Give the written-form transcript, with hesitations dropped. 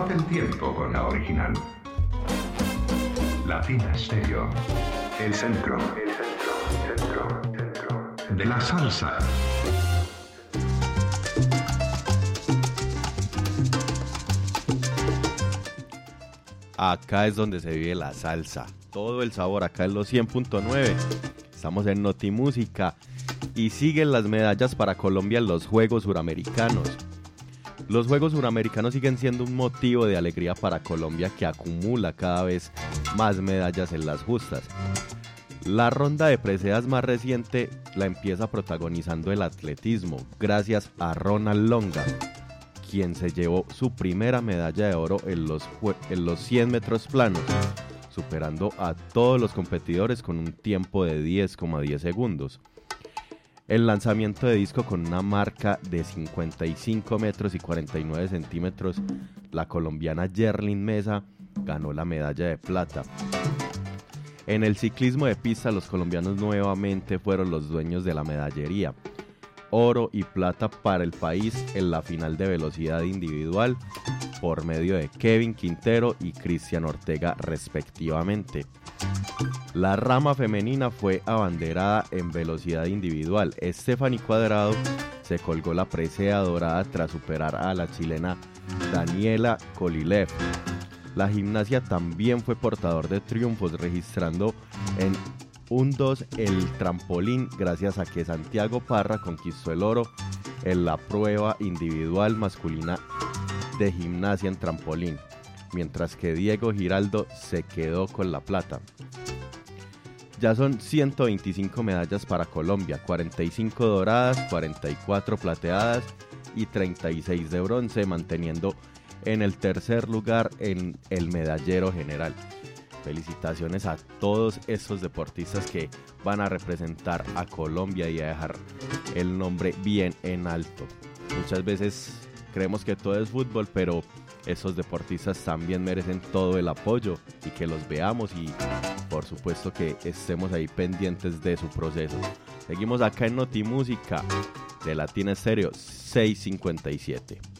Comparte el tiempo con la original. Latina Stereo. El centro de la salsa. Acá es donde se vive la salsa. Todo el sabor acá en los 100.9. Estamos en Notimúsica y siguen las medallas para Colombia en los Juegos Suramericanos. Los Juegos Suramericanos siguen siendo un motivo de alegría para Colombia, que acumula cada vez más medallas en las justas. La ronda de preseas más reciente la empieza protagonizando el atletismo, gracias a Ronald Longa, quien se llevó su primera medalla de oro en los 100 metros planos, superando a todos los competidores con un tiempo de 10,10 segundos. El lanzamiento de disco con una marca de 55 metros y 49 centímetros, la colombiana Yerlin Mesa ganó la medalla de plata. En el ciclismo de pista, los colombianos nuevamente fueron los dueños de la medallería. Oro y plata para el país en la final de velocidad individual por medio de Kevin Quintero y Cristian Ortega respectivamente. La rama femenina fue abanderada en velocidad individual. Stephanie Cuadrado se colgó la presea dorada tras superar a la chilena Daniela Kolilev. La gimnasia también fue portador de triunfos, registrando en 1-2 el trampolín gracias a que Santiago Parra conquistó el oro en la prueba individual masculina de gimnasia en trampolín, mientras que Diego Giraldo se quedó con la plata. Ya son 125 medallas para Colombia, 45 doradas, 44 plateadas y 36 de bronce, manteniendo en el tercer lugar en el medallero general. Felicitaciones a todos estos deportistas que van a representar a Colombia y a dejar el nombre bien en alto. Muchas veces creemos que todo es fútbol, pero esos deportistas también merecen todo el apoyo y que los veamos y por supuesto que estemos ahí pendientes de su proceso. Seguimos acá en Notimúsica de Latina Stereo 657.